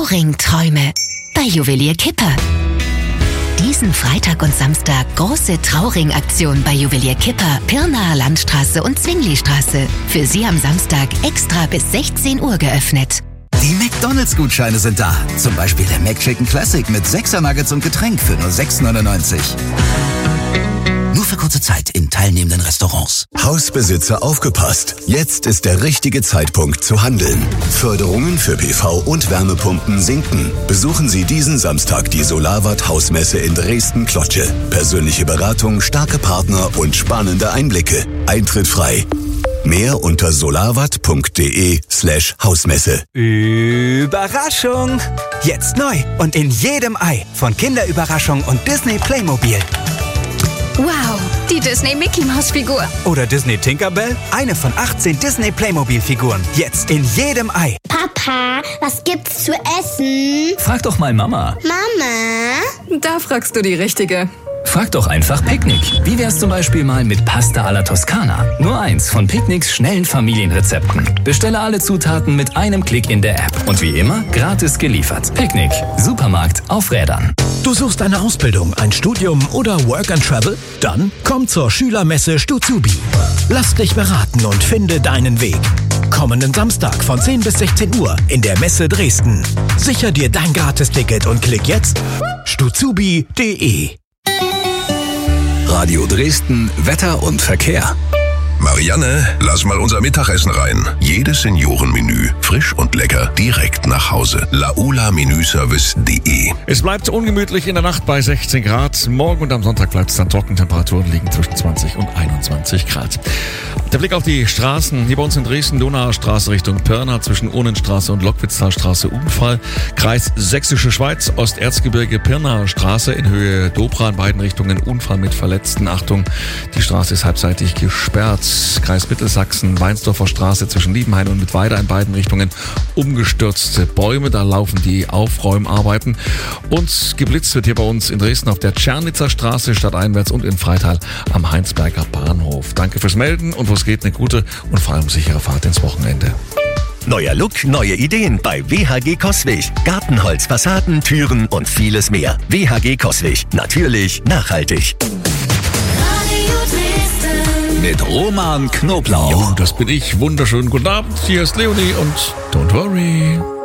Trauring-Träume bei Juwelier Kipper. Diesen Freitag und Samstag große Trauring-Aktion bei Juwelier Kipper, Pirnaer Landstraße und Zwinglistraße. Für Sie am Samstag extra bis 16 Uhr geöffnet. Die McDonalds-Gutscheine sind da. Zum Beispiel der McChicken Classic mit 6er Nuggets und Getränk für nur 6,99. Nur für kurze Zeit in teilnehmenden Restaurants. Hausbesitzer aufgepasst. Jetzt ist der richtige Zeitpunkt zu handeln. Förderungen für PV- und Wärmepumpen sinken. Besuchen Sie diesen Samstag die Solarwatt Hausmesse in Dresden-Klotsche. Persönliche Beratung, starke Partner und spannende Einblicke. Eintritt frei. Mehr unter solarwatt.de/Hausmesse. Überraschung! Jetzt neu und in jedem Ei von Kinderüberraschung und Disney Playmobil. Wow, die Disney Mickey Maus Figur. Oder Disney Tinkerbell, eine von 18 Disney Playmobil Figuren. Jetzt in jedem Ei. Papa, was gibt's zu essen? Frag doch mal Mama. Mama? Da fragst du die Richtige. Frag doch einfach Picknick. Wie wär's zum Beispiel mal mit Pasta alla Toskana? Nur eins von Picknicks schnellen Familienrezepten. Bestelle alle Zutaten mit einem Klick in der App. Und wie immer, gratis geliefert. Picknick. Supermarkt auf Rädern. Du suchst eine Ausbildung, ein Studium oder Work and Travel? Dann komm zur Schülermesse Stuzubi. Lass dich beraten und finde deinen Weg. Kommenden Samstag von 10 bis 16 Uhr in der Messe Dresden. Sicher dir dein Gratisticket und klick jetzt stuzubi.de. Radio Dresden, Wetter und Verkehr. Marianne, lass mal unser Mittagessen rein. Jedes Seniorenmenü, frisch und lecker, direkt nach Hause. laulamenüservice.de. Es bleibt ungemütlich in der Nacht bei 16 Grad. Morgen und am Sonntag bleibt es dann trocken. Temperaturen liegen zwischen 20 und 21 Grad. Der Blick auf die Straßen. Hier bei uns in Dresden, Donauer Straße Richtung Pirna, zwischen Urnenstraße und Lockwitztalstraße Unfall. Kreis Sächsische Schweiz, Osterzgebirge, Pirnaer Straße in Höhe Dobra in beiden Richtungen. Unfall mit Verletzten. Achtung, die Straße ist halbseitig gesperrt. Kreis Mittelsachsen, Weinsdorfer Straße zwischen Liebenhain und Mittweida in beiden Richtungen. Umgestürzte Bäume, da laufen die Aufräumarbeiten. Und geblitzt wird hier bei uns in Dresden auf der Tschernitzer Straße stadteinwärts und in Freital am Heinsberger Bahnhof. Danke fürs Melden und wo es geht, eine gute und vor allem sichere Fahrt ins Wochenende. Neuer Look, neue Ideen bei WHG Coswig. Gartenholz, Fassaden, Türen und vieles mehr. WHG Coswig. Natürlich nachhaltig. Mit Roman Knoblauch. Jo, das bin ich. Wunderschönen guten Abend. Hier ist Leonie und Don't Worry.